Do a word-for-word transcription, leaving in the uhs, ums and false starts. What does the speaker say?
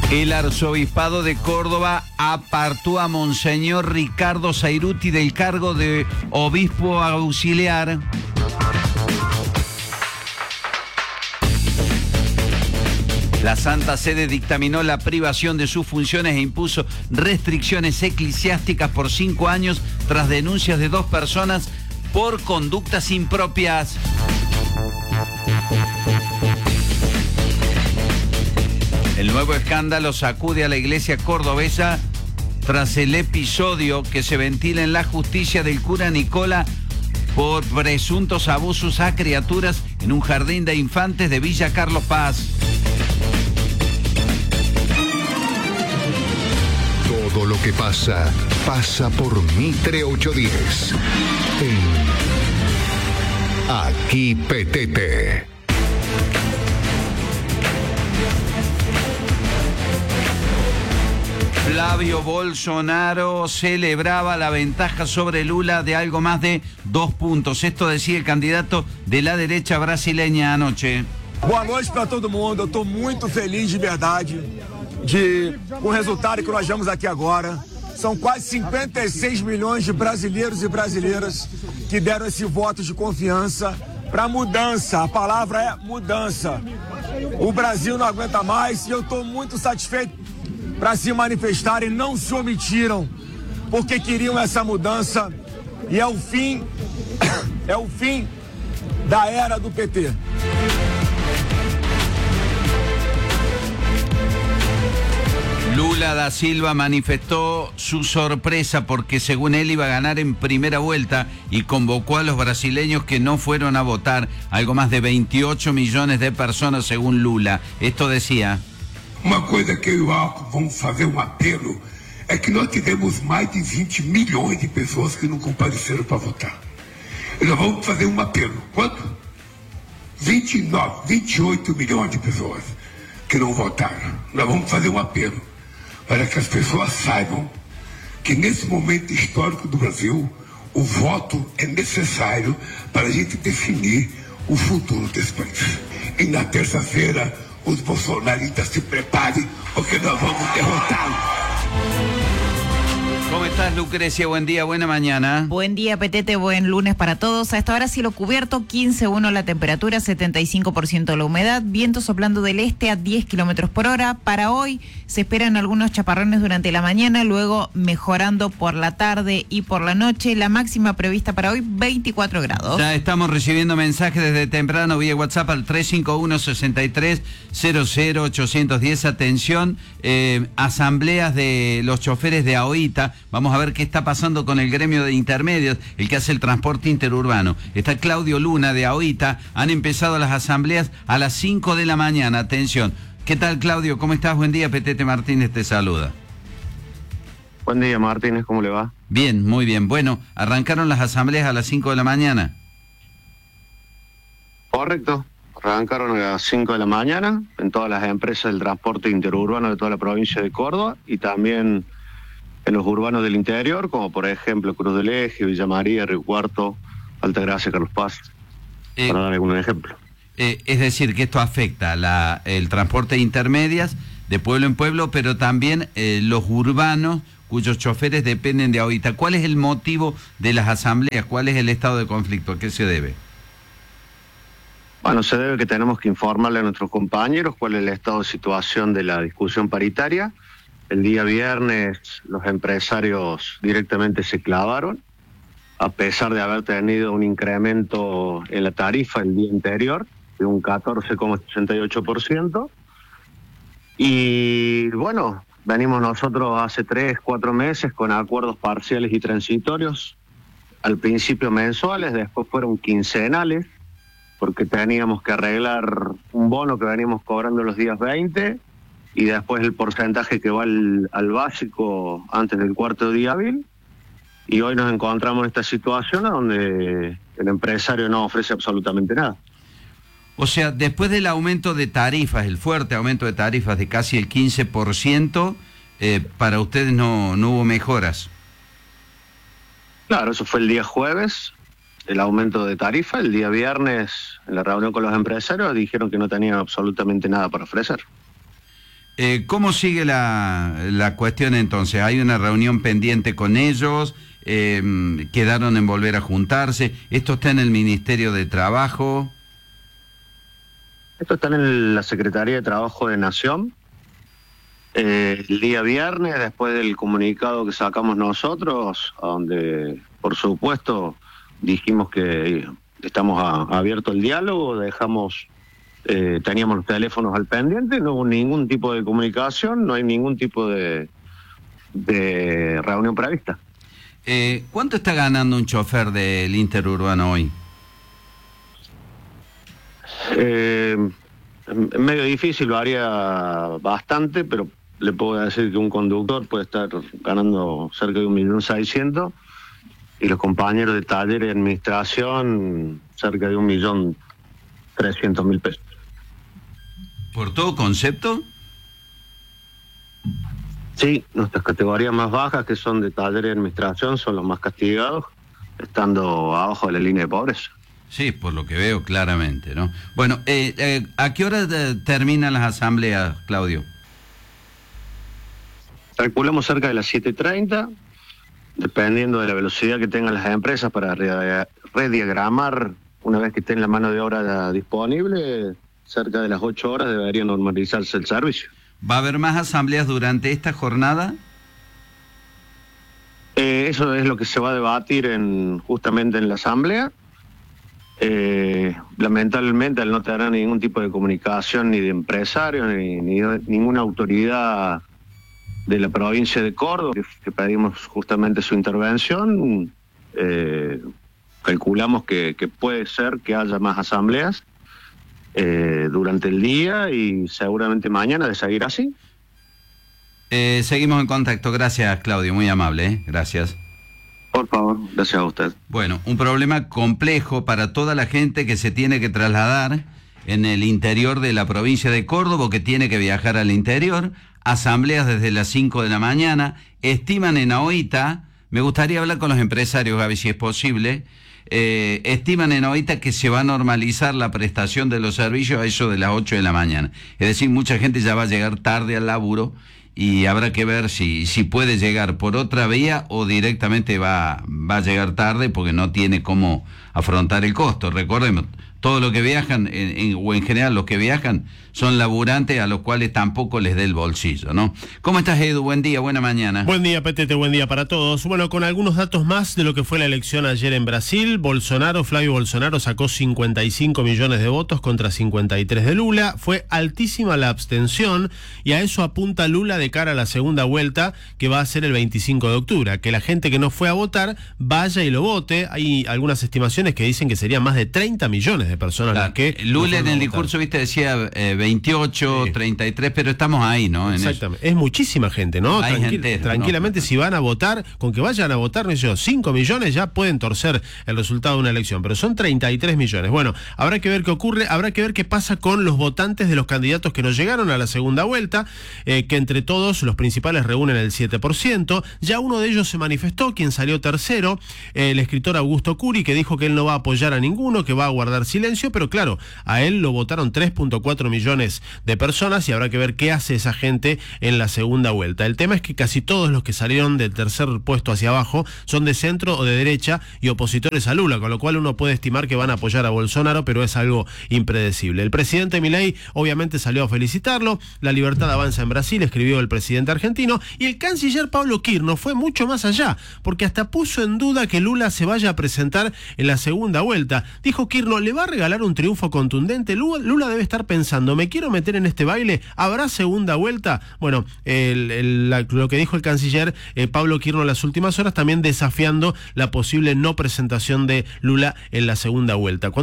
El arzobispado de Córdoba apartó a Monseñor Ricardo Zairuti del cargo de obispo auxiliar. La Santa Sede dictaminó la privación de sus funciones e impuso restricciones eclesiásticas por cinco años tras denuncias de dos personas por conductas impropias. El nuevo escándalo sacude a la iglesia cordobesa tras el episodio que se ventila en la justicia del cura Nicola por presuntos abusos a criaturas en un jardín de infantes de Villa Carlos Paz. Todo lo que pasa, pasa por Mitre ochocientos diez. En Aquí Petete. Flavio Bolsonaro celebraba la ventaja sobre Lula de algo más de dos puntos. Esto decía el candidato de la derecha brasileña anoche. Boa noite para todo mundo. Eu estou muito feliz de verdade de com o resultado que nós vemos aqui agora. São quase cinquenta e seis milhões de brasileiros e brasileiras que deram esse voto de confiança para mudança. A palavra é mudança. O Brasil não aguenta mais e eu estou muito satisfeito para se manifestarem, não se omitiram, porque queriam essa mudança e é o fim, é o fim da era do P T. Lula da Silva manifestó su sorpresa porque según él iba a ganar en primera vuelta y convocó a los brasileños que no fueron a votar, algo más de veintiocho millones de personas según Lula. Esto decía: Uma coisa que eu e o Alckmin vamos fazer um apelo é que nós tivemos mais de vinte milhões de pessoas que não compareceram para votar. E nós vamos fazer um apelo. Quanto? vinte e nove, vinte e oito milhões de pessoas que não votaram. Nós vamos fazer um apelo para que as pessoas saibam que nesse momento histórico do Brasil, o voto é necessário para a gente definir o futuro desse país. E na terça-feira, os bolsonaristas se preparem, porque nós vamos derrotá-los. ¿Cómo estás, Lucrecia? Buen día, buena mañana. Buen día, Petete, buen lunes para todos. A esta hora cielo cubierto, quince punto uno la temperatura, setenta y cinco por ciento la humedad, viento soplando del este a diez kilómetros por hora. Para hoy se esperan algunos chaparrones durante la mañana, luego mejorando por la tarde y por la noche. La máxima prevista para hoy, veinticuatro grados. Ya estamos recibiendo mensajes desde temprano vía WhatsApp al tres cinco uno, seis tres cero cero ocho uno cero. Atención, eh, asambleas de los choferes de AOITA. Vamos a ver qué está pasando con el gremio de intermedios, el que hace el transporte interurbano. Está Claudio Luna de AOITA. Han empezado las asambleas a las cinco de la mañana. Atención. ¿Qué tal, Claudio? ¿Cómo estás? Buen día. Petete Martínez te saluda. Buen día, Martínez. ¿Cómo le va? Bien, muy bien. Bueno, arrancaron las asambleas a las cinco de la mañana. Correcto. Arrancaron a las cinco de la mañana en todas las empresas del transporte interurbano de toda la provincia de Córdoba y también en los urbanos del interior, como por ejemplo Cruz del Eje, Villa María, Río Cuarto, Altagracia, Carlos Paz, eh, para dar algún ejemplo. Eh, es decir, que esto afecta la, el transporte de intermedias de pueblo en pueblo, pero también eh, los urbanos cuyos choferes dependen de AOITA. ¿Cuál es el motivo de las asambleas? ¿Cuál es el estado de conflicto? ¿A qué se debe? Bueno, se debe que tenemos que informarle a nuestros compañeros cuál es el estado de situación de la discusión paritaria. El día viernes los empresarios directamente se clavaron, a pesar de haber tenido un incremento en la tarifa el día anterior de un catorce coma sesenta y ocho por ciento. Y bueno, venimos nosotros hace tres, cuatro meses con acuerdos parciales y transitorios, al principio mensuales, después fueron quincenales, porque teníamos que arreglar un bono que veníamos cobrando los días veinte, y después el porcentaje que va al, al básico antes del cuarto día hábil, y hoy nos encontramos en esta situación donde el empresario no ofrece absolutamente nada. O sea, después del aumento de tarifas, el fuerte aumento de tarifas de casi el quince por ciento, eh, para ustedes no, no hubo mejoras. Claro, eso fue el día jueves, el aumento de tarifa. El día viernes, en la reunión con los empresarios, dijeron que no tenían absolutamente nada para ofrecer. Eh, ¿Cómo sigue la, la cuestión entonces? ¿Hay una reunión pendiente con ellos? Eh, ¿Quedaron en volver a juntarse? ¿Esto está en el Ministerio de Trabajo? Esto está en la Secretaría de Trabajo de Nación. Eh, el día viernes, después del comunicado que sacamos nosotros, donde por supuesto dijimos que estamos a, abiertos al diálogo, dejamos, eh, teníamos los teléfonos al pendiente, no hubo ningún tipo de comunicación, no hay ningún tipo de, de reunión prevista. Eh, ¿Cuánto está ganando un chofer del interurbano hoy? Eh, es medio difícil, varía bastante, pero le puedo decir que un conductor puede estar ganando cerca de un millón seiscientos y los compañeros de taller y administración cerca de un millón trescientos mil pesos. ¿Por todo concepto? Sí, nuestras categorías más bajas, que son de taller y administración, son los más castigados, estando abajo de la línea de pobreza. Sí, por lo que veo claramente, ¿no? Bueno, eh, eh, ¿a qué hora de, terminan las asambleas, Claudio? Calculamos cerca de las siete y treinta, dependiendo de la velocidad que tengan las empresas para rediagramar una vez que estén la mano de obra disponible, cerca de las ocho horas debería normalizarse el servicio. ¿Va a haber más asambleas durante esta jornada? Eh, eso es lo que se va a debatir en, justamente en la asamblea. Eh, lamentablemente, al no tener ningún tipo de comunicación ni de empresarios ni, ni de ninguna autoridad de la provincia de Córdoba, que, que pedimos justamente su intervención, eh, calculamos que, que puede ser que haya más asambleas eh, durante el día y seguramente mañana de seguir así. Eh, seguimos en contacto. Gracias, Claudio, muy amable, ¿eh? Gracias. Por favor, gracias a usted. Bueno, un problema complejo para toda la gente que se tiene que trasladar en el interior de la provincia de Córdoba, que tiene que viajar al interior. Asambleas desde las cinco de la mañana, estiman en Ahoita, me gustaría hablar con los empresarios, Gaby, si es posible, eh, estiman en Ahoita que se va a normalizar la prestación de los servicios a eso de las ocho de la mañana. Es decir, mucha gente ya va a llegar tarde al laburo y habrá que ver si, si puede llegar por otra vía o directamente va, va a llegar tarde porque no tiene cómo afrontar el costo. Recordemos, todo lo que viajan, en, en, o en general los que viajan, son laburantes a los cuales tampoco les dé el bolsillo, ¿no? ¿Cómo estás, Edu? Buen día, buena mañana. Buen día, Petete, buen día para todos. Bueno, con algunos datos más de lo que fue la elección ayer en Brasil. Bolsonaro, Flavio Bolsonaro, sacó cincuenta y cinco millones de votos contra cincuenta y tres de Lula. Fue altísima la abstención y a eso apunta Lula de cara a la segunda vuelta, que va a ser el veinticinco de octubre. Que la gente que no fue a votar vaya y lo vote. Hay algunas estimaciones que dicen que serían más de treinta millones de personas claro, las que... Lula en el discurso, viste, decía eh, veintiocho, sí. treinta y tres, pero estamos ahí, ¿no? En exactamente. Eso. Es muchísima gente, ¿no? Hay Tranquil gente, tranquilamente, ¿no? Si van a votar, con que vayan a votar, no sé yo, cinco millones ya pueden torcer el resultado de una elección, pero son treinta y tres millones. Bueno, habrá que ver qué ocurre, habrá que ver qué pasa con los votantes de los candidatos que no llegaron a la segunda vuelta, eh, que entre todos los principales reúnen el siete por ciento. Ya uno de ellos se manifestó, quien salió tercero, eh, el escritor Augusto Curi, que dijo que él no va a apoyar a ninguno, que va a guardar silencio, pero claro, a él lo votaron tres punto cuatro millones de personas y habrá que ver qué hace esa gente en la segunda vuelta. El tema es que casi todos los que salieron del tercer puesto hacia abajo son de centro o de derecha y opositores a Lula, con lo cual uno puede estimar que van a apoyar a Bolsonaro, pero es algo impredecible. El presidente Milei obviamente salió a felicitarlo, la libertad avanza en Brasil, escribió el presidente argentino, y el canciller Pablo Kirchner fue mucho más allá, porque hasta puso en duda que Lula se vaya a presentar en la segunda vuelta. Dijo Kirchner, ¿le va a regalar un triunfo contundente? Lula debe estar pensando, ¿me quiero meter en este baile? ¿Habrá segunda vuelta? Bueno, el, el, la, lo que dijo el canciller eh, Pablo Kirchner en las últimas horas, también desafiando la posible no presentación de Lula en la segunda vuelta.